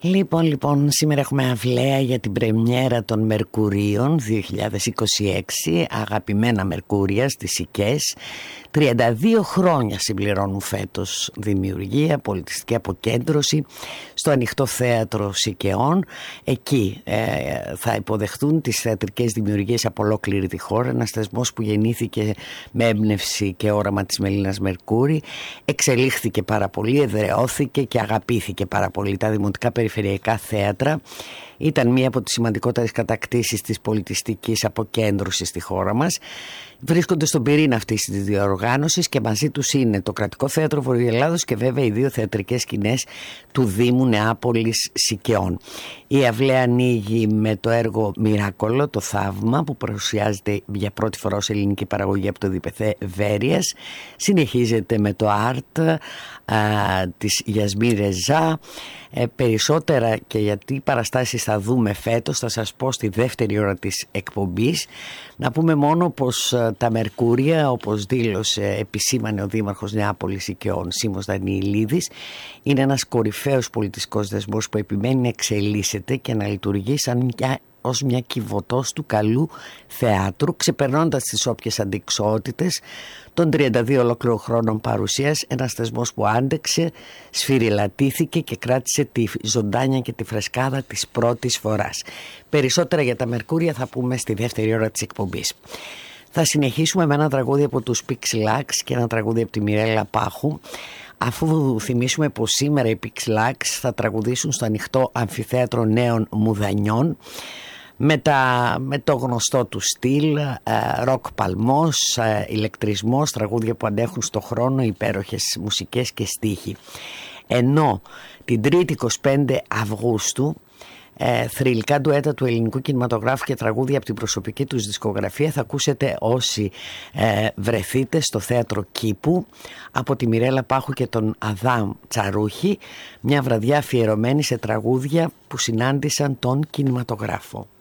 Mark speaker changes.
Speaker 1: Λοιπόν, σήμερα έχουμε αυλαία για την πρεμιέρα των Μερκουρίων 2026, αγαπημένα Μερκούρια στις Σικές. 32 χρόνια συμπληρώνουν φέτος δημιουργία, πολιτιστική αποκέντρωση στο Ανοιχτό Θέατρο Σικαιών. Εκεί θα υποδεχτούν τις θεατρικές δημιουργίες από ολόκληρη τη χώρα. Ένας θεσμός που γεννήθηκε με έμπνευση και όραμα της Μελίνας Μερκούρη, εξελίχθηκε πάρα πολύ, εδραιώθηκε και αγαπήθηκε πάρα πολύ. Τα δημοτικά περιφερειακά θέατρα ήταν μία από τις σημαντικότερες κατακτήσεις της πολιτιστικής αποκέντρωσης στη χώρα μας. Βρίσκονται στον πυρήνα αυτής της διοργάνωσης και μαζί τους είναι το Κρατικό Θέατρο Βορειοελλάδος και βέβαια οι δύο θεατρικές σκηνές του Δήμου Νεάπολης Σικαιών. Η αυλαία ανοίγει με το έργο «Μοιράκολο», το θαύμα, που παρουσιάζεται για πρώτη φορά ως ελληνική παραγωγή από το ΔΠΘ Βέρειας. Συνεχίζεται με το «Art» της Γιασμίν Ρεζά. Περισσότερα και γιατί παραστάσεις θα δούμε φέτος θα σας πω στη δεύτερη ώρα της εκπομπής. Να πούμε μόνο πως τα Μερκούρια, όπως δήλωσε, επισήμανε ο Δήμαρχος Νεάπολης Σικαιών Σίμος Δανιηλίδης, είναι ένας κορυφαίος πολιτιστικός δεσμός που επιμένει να εξελίσσεται και να λειτουργεί ως μια κυβωτός του καλού θεάτρου, ξεπερνώντας τις όποιες αντικσότητες των 32 ολόκληρων χρόνων παρουσίας. Ένας θεσμός που άντεξε, σφυριλατήθηκε και κράτησε τη ζωντάνια και τη φρεσκάδα της πρώτης φοράς. Περισσότερα για τα Μερκούρια θα πούμε στη δεύτερη ώρα της εκπομπής. Θα συνεχίσουμε με ένα τραγούδι από τους Pixelax και ένα τραγούδι από τη Μιρέλα Πάχου, αφού θυμίσουμε πως σήμερα οι Pixelax θα τραγουδήσουν στο Ανοιχτό Αμφιθέατρο Νέων Μουδανιών με το γνωστό του στυλ, ροκ παλμός, ηλεκτρισμός, τραγούδια που αντέχουν στο χρόνο, υπέροχες μουσικές και στίχοι. Ενώ την 3η 25 Αυγούστου θρυλικά ντουέτα του ελληνικού κινηματογράφου και τραγούδια από την προσωπική τους δισκογραφία θα ακούσετε όσοι βρεθείτε στο Θέατρο Κήπου από τη Μιρέλα Πάχου και τον Αδάμ Τσαρούχη, μια βραδιά αφιερωμένη σε τραγούδια που συνάντησαν τον κινηματογράφο.